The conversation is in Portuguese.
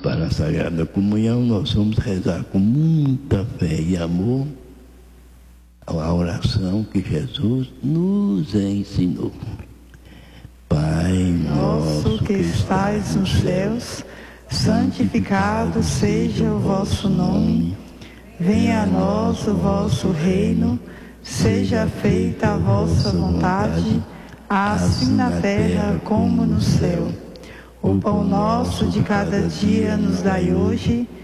para a Sagrada Comunhão, nós vamos rezar com muita fé e amor a oração que Jesus nos ensinou. Pai nosso que estais nos céus, santificado seja o vosso nome. Venha a nós o vosso reino, seja feita a vossa vontade, assim na terra como no céu. O pão nosso de cada dia nos dai hoje,